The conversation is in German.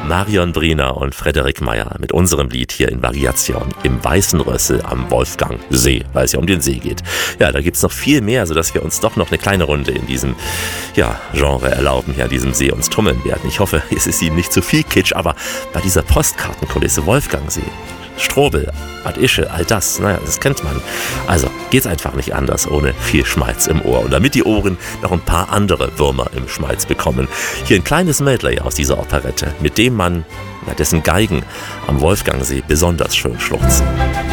Marion Briner und Frederik Meyer mit unserem Lied hier in Variation im Weißen Rössel am Wolfgangsee, weil es ja um den See geht. Ja, da gibt's noch viel mehr, sodass wir uns doch noch eine kleine Runde in diesem Genre erlauben, hier an diesem See uns tummeln werden. Ich hoffe, es ist Ihnen nicht zu viel Kitsch, aber bei dieser Postkartenkulisse Wolfgangsee, Strobel, Bad Ischl, all das, das kennt man. Also geht's einfach nicht anders ohne viel Schmalz im Ohr. Und damit die Ohren noch ein paar andere Würmer im Schmalz bekommen, hier ein kleines Medley aus dieser Operette, mit dem man, dessen Geigen am Wolfgangsee besonders schön schluchzen.